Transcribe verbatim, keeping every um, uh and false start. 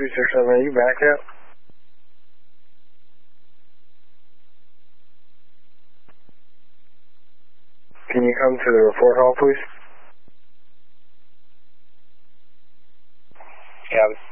three six seven, are you back yet? Can you come to the report hall, please? Yeah.